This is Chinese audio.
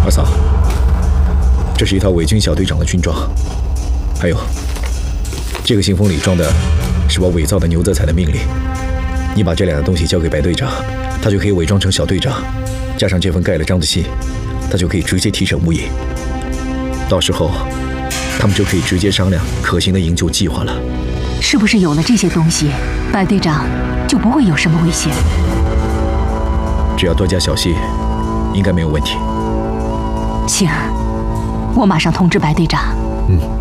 二嫂，这是一套伪军小队长的军装，还有这个信封里装的是我伪造的牛泽彩的命令。你把这两样东西交给白队长，他就可以伪装成小队长，加上这份盖了章的信，他就可以直接提审无疑。到时候，他们就可以直接商量可行的营救计划了。 是不是有了这些东西，白队长就不会有什么危险？ 只要多加小心，应该没有问题。 行，我马上通知白队长。 嗯。